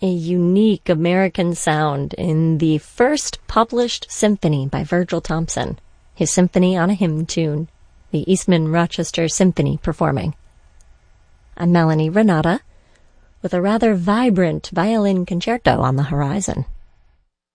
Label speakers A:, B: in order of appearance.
A: a unique American sound in the first published symphony by Virgil Thomson, his Symphony on a Hymn Tune, the Eastman Rochester Symphony performing. I'm Melanie Renata, with a rather vibrant violin concerto on the horizon.